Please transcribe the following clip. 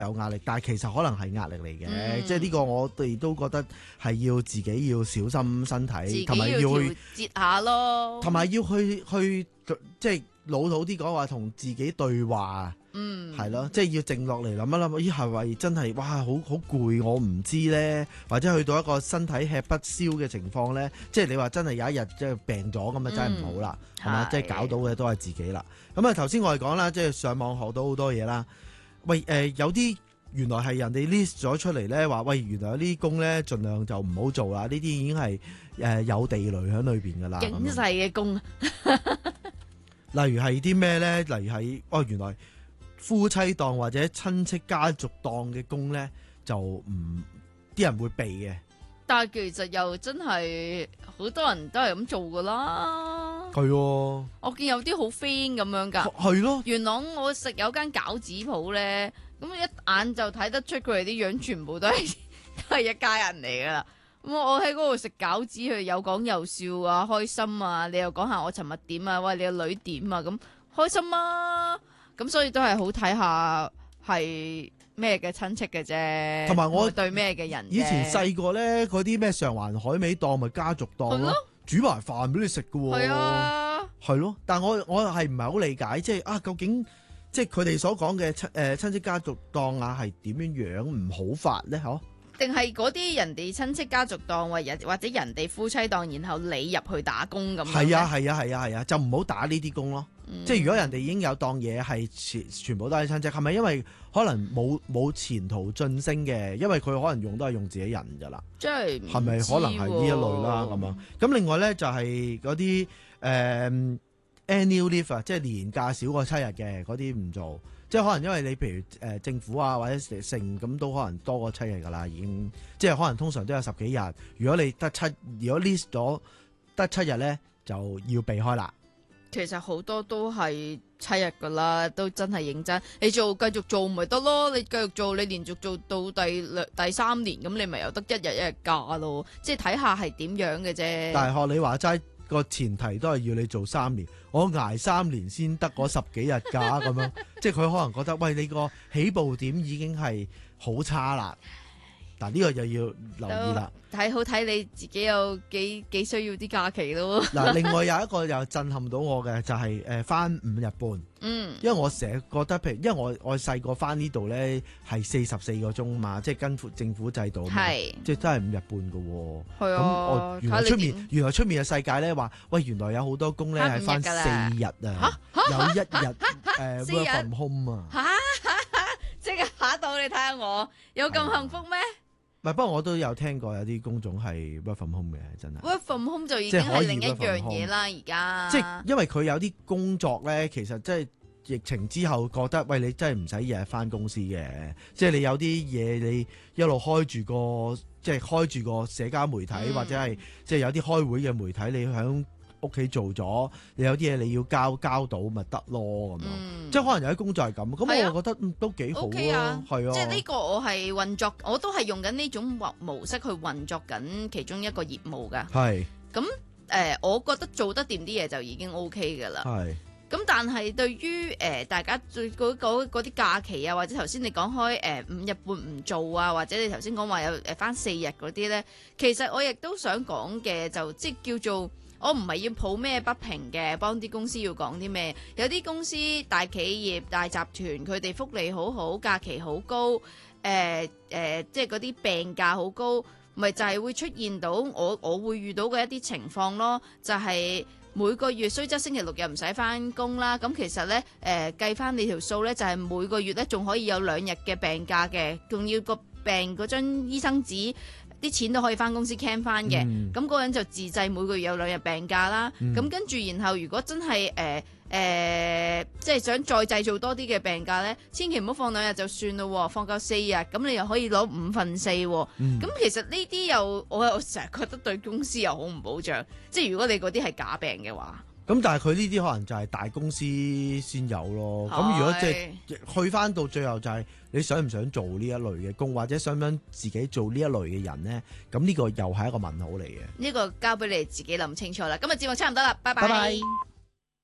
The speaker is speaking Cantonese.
有壓力，但係其實可能係壓力嚟嘅，即係呢個我哋都覺得係要自己要小心身體，同埋要去節下咯， 同埋要去即係老土啲講話，同自己對話，係咯，即係要靜落嚟諗一諗，咦係咪真係哇好攰？我唔知咧，或者去到一個身體吃不消嘅情況咧，即係你話真係有一日即係病咗咁啊，真係唔好啦，係嘛？即係搞到嘅都係自己啦。咁啊頭先我哋講啦，即係上網學到好多嘢啦。喂，有啲原來係人哋 list 咗出嚟咧，話喂，原來有啲工咧，盡量就唔好做啦。呢啲已經係有地雷喺裏邊噶啦。 警世嘅工， 例如係啲咩咧？例如係原來夫妻檔或者親戚家族檔嘅工咧，就唔啲人會避嘅。 但係其實又真係好多人都係咁做噶啦。 係喎， 我見有啲好 friend 咁樣㗎。 係咯。 元朗我食有間餃子鋪咧，咁一眼就睇得出佢哋啲樣全部都係一家人嚟㗎啦。咁我喺嗰度食餃子，佢有講有笑啊，開心啊。你又講下我尋日點啊，喂，你個女點啊，咁開心啊。咁所以都係好睇下係咩嘅親戚嘅啫， 同埋我對咩嘅人。 以前細個咧，嗰啲咩上環海味檔咪家族檔咯，煮埋飯俾你食㗎喎。係啊，係咯。但係我係唔係好理解，即係究竟即係佢哋所講嘅親戚家族檔啊，係點樣唔好法咧？嗬？定係嗰啲人哋親戚家族檔或者人哋夫妻檔，然後你入去打工咁？ 係啊，就唔好打呢啲工咯。即係如果人哋已經有檔嘢係全部都係親戚，係咪因為可能冇前途晉升嘅？因為佢可能都係用自己人㗎啦。即係係咪可能係呢一類啦咁樣？咁另外咧就係嗰啲annual leave 啊，即係年假少過7日嘅嗰啲唔做。即係可能因為你譬如政府啊或者成咁都可能多過7日㗎啦，已經即係可能通常都有10幾日。如果 list 咗得7日咧，就要避開啦。 其實好多都係7日噶啦，都真係認真。你繼續做咪得咯？你繼續做，你連續做到第3年，咁你咪有得1日1日假咯。即係睇下係點樣嘅啫。但係學你話齋，個前提都係要你做3年，我捱3年先得嗰10幾日假咁樣。即係佢可能覺得，喂，你個起步點已經係好差啦。嗱，呢個又要留意啦。睇你自己有幾需要啲假期咯。嗱，另外有一個又震撼到我嘅就係返5日半。因為我成日覺得，譬如因為我細個返呢度咧係44個鐘嘛，即係跟政府制度嘛，即係真係5日半㗎喎。係啊。咁我原來出面嘅世界咧話，喂，原來有好多工咧係返4日啊，有1日work from home 啊。即刻嚇到你睇下我，有咁幸福咩？唔係，不過我都有聽過有啲工種係 work from home 嘅，真係。work from home 就已經係另一樣嘢啦，而家。即係因為佢有啲工作咧，其實即係疫情之後覺得，喂，你真係唔使日日返公司嘅，即係你有啲嘢你一路開住個社交媒體，或者係即係有啲開會嘅媒體，你響屋企做咗，你有啲嘢你要交到咪得咯咁樣，即係可能有啲工作係咁，咁我覺得都幾好啊，係啊，即係呢個我係運作，我都係用緊呢種模式去運作緊其中一個業務噶，係，咁我覺得做得掂啲嘢就已經 OK 噶啦，係，咁但係對於大家嗰啲假期啊，或者頭先你講開5日半唔做啊，或者你頭先講話有返4日嗰啲咧，其實我亦都想講嘅就即係叫做。我唔係要抱咩不平嘅，幫啲公司要講啲咩？有啲公司大企業大集團，佢哋福利好好，假期好高，即係嗰啲病假好高，咪就係會出現到我會遇到嘅一啲情況咯，就係每個月雖則星期6日唔使返工啦，咁其實呢，計翻你條數呢，就係每個月呢仲可以有2日嘅病假嘅，仲要個病嗰張醫生紙。啲錢都可以翻公司 can 翻嘅，咁嗰個人就自製每個月有2日病假啦。咁跟住，然後如果真係即係想再製造多啲嘅病假咧，千祈唔好放2日就算咯，放夠4日，咁你又可以攞5/4。咁其實呢啲又我成日覺得對公司又好唔保障，即係如果你嗰啲係假病嘅話。咁但係佢呢啲可能就係大公司先有咯。咁如果即係去翻到最後就係你想唔想做呢一類嘅工，或者想唔想自己做呢一類嘅人呢？咁呢個又係一個問號嚟嘅。呢個交俾你自己諗清楚啦。今日節目差唔多啦，拜拜。